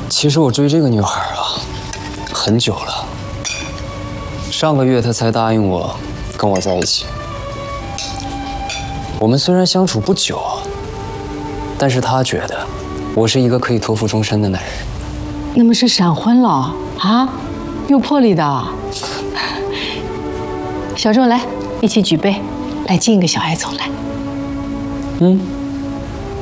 其实我追这个女孩啊，很久了。上个月她才答应我跟我在一起。我们虽然相处不久，但是她觉得我是一个可以托付终身的男人。 那么是闪婚了啊？有魄力的。小周来，一起举杯，来敬一个小艾总来。 嗯。